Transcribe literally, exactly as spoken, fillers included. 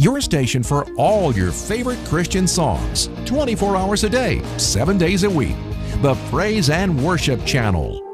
your station for all your favorite Christian songs, twenty-four hours a day, seven days a week. The Praise and Worship Channel.